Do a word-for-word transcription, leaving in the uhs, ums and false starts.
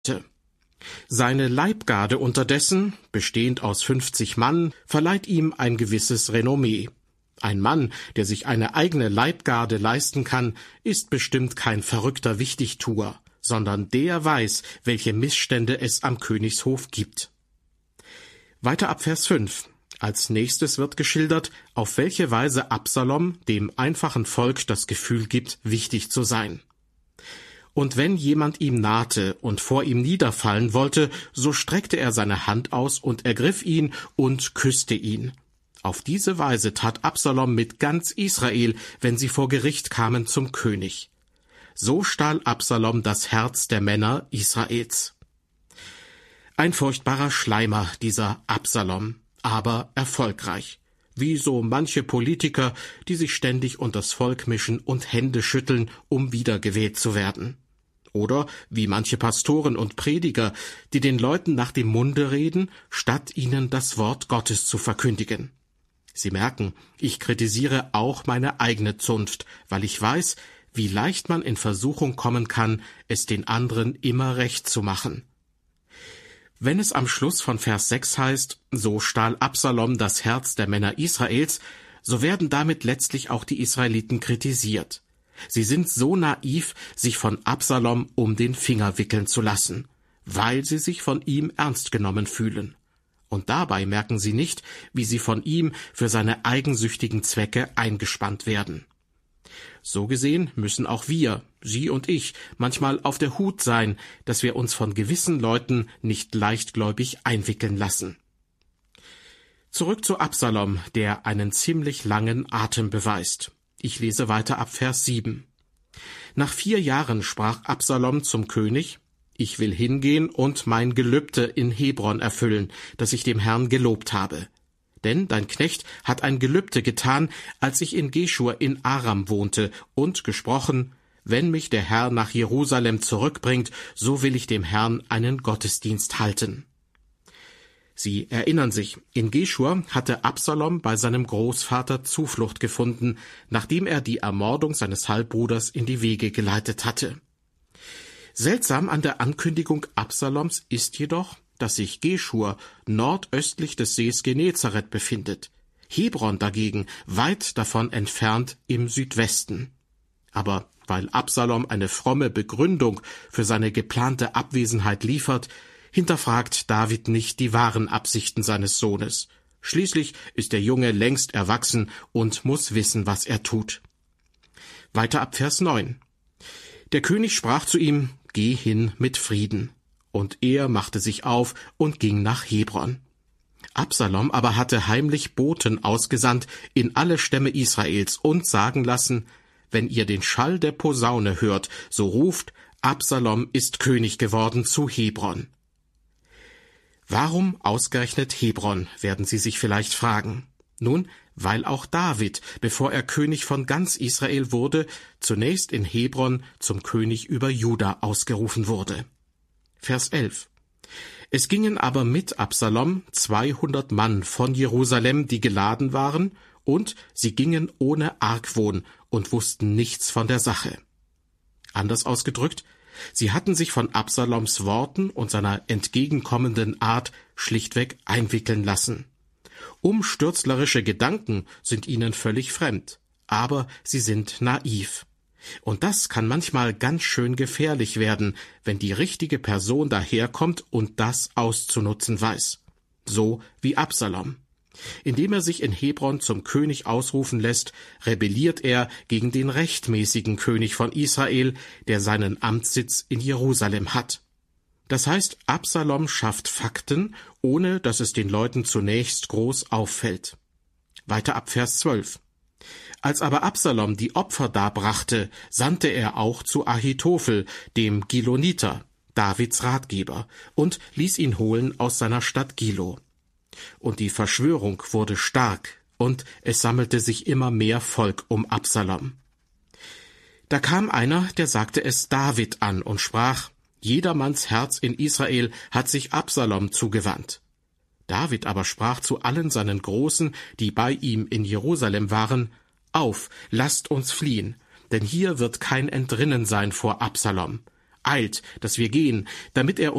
Seine Leibgarde unterdessen, bestehend aus fünfzig Mann, verleiht ihm ein gewisses Renommee. Ein Mann, der sich eine eigene Leibgarde leisten kann, ist bestimmt kein verrückter Wichtigtuer, sondern der weiß, welche Missstände es am Königshof gibt. Weiter ab Vers fünf. Als nächstes wird geschildert, auf welche Weise Absalom dem einfachen Volk das Gefühl gibt, wichtig zu sein. Und wenn jemand ihm nahte und vor ihm niederfallen wollte, so streckte er seine Hand aus und ergriff ihn und küsste ihn. Auf diese Weise tat Absalom mit ganz Israel, wenn sie vor Gericht kamen zum König. So stahl Absalom das Herz der Männer Israels. Ein furchtbarer Schleimer, dieser Absalom, aber erfolgreich. Wie so manche Politiker, die sich ständig unters Volk mischen und Hände schütteln, um wiedergewählt zu werden. Oder wie manche Pastoren und Prediger, die den Leuten nach dem Munde reden, statt ihnen das Wort Gottes zu verkündigen. Sie merken, ich kritisiere auch meine eigene Zunft, weil ich weiß, wie leicht man in Versuchung kommen kann, es den anderen immer recht zu machen. Wenn es am Schluss von Vers sechs heißt, so stahl Absalom das Herz der Männer Israels, so werden damit letztlich auch die Israeliten kritisiert. Sie sind so naiv, sich von Absalom um den Finger wickeln zu lassen, weil sie sich von ihm ernst genommen fühlen. Und dabei merken sie nicht, wie sie von ihm für seine eigensüchtigen Zwecke eingespannt werden. So gesehen müssen auch wir, Sie und ich, manchmal auf der Hut sein, dass wir uns von gewissen Leuten nicht leichtgläubig einwickeln lassen. Zurück zu Absalom, der einen ziemlich langen Atem beweist. Ich lese weiter ab Vers sieben. Nach vier Jahren sprach Absalom zum König: Ich will hingehen und mein Gelübde in Hebron erfüllen, das ich dem Herrn gelobt habe. Denn dein Knecht hat ein Gelübde getan, als ich in Geschur in Aram wohnte, und gesprochen: Wenn mich der Herr nach Jerusalem zurückbringt, so will ich dem Herrn einen Gottesdienst halten. Sie erinnern sich, in Geschur hatte Absalom bei seinem Großvater Zuflucht gefunden, nachdem er die Ermordung seines Halbbruders in die Wege geleitet hatte. Seltsam an der Ankündigung Absaloms ist jedoch, dass sich Geschur nordöstlich des Sees Genezareth befindet, Hebron dagegen weit davon entfernt im Südwesten. Aber weil Absalom eine fromme Begründung für seine geplante Abwesenheit liefert, hinterfragt David nicht die wahren Absichten seines Sohnes. Schließlich ist der Junge längst erwachsen und muss wissen, was er tut. Weiter ab Vers neun. Der König sprach zu ihm: Geh hin mit Frieden. Und er machte sich auf und ging nach Hebron. Absalom aber hatte heimlich Boten ausgesandt in alle Stämme Israels und sagen lassen: Wenn ihr den Schall der Posaune hört, so ruft: Absalom ist König geworden zu Hebron. Warum ausgerechnet Hebron, werden Sie sich vielleicht fragen. Nun, weil auch David, bevor er König von ganz Israel wurde, zunächst in Hebron zum König über Juda ausgerufen wurde. Vers elf. Es gingen aber mit Absalom zweihundert Mann von Jerusalem, die geladen waren, und sie gingen ohne Argwohn und wussten nichts von der Sache. Anders ausgedrückt, sie hatten sich von Absaloms Worten und seiner entgegenkommenden Art schlichtweg einwickeln lassen. Umstürzlerische Gedanken sind ihnen völlig fremd, aber sie sind naiv. Und das kann manchmal ganz schön gefährlich werden, wenn die richtige Person daherkommt und das auszunutzen weiß. So wie Absalom. Indem er sich in Hebron zum König ausrufen lässt, rebelliert er gegen den rechtmäßigen König von Israel, der seinen Amtssitz in Jerusalem hat. Das heißt, Absalom schafft Fakten, ohne dass es den Leuten zunächst groß auffällt. Weiter ab Vers zwölf. Als aber Absalom die Opfer darbrachte, sandte er auch zu Ahitophel, dem Giloniter, Davids Ratgeber, und ließ ihn holen aus seiner Stadt Gilo. Und die Verschwörung wurde stark, und es sammelte sich immer mehr Volk um Absalom. Da kam einer, der sagte es David an und sprach: Jedermanns Herz in Israel hat sich Absalom zugewandt. David aber sprach zu allen seinen Großen, die bei ihm in Jerusalem waren: Auf, lasst uns fliehen, denn hier wird kein Entrinnen sein vor Absalom. Eilt, dass wir gehen, damit er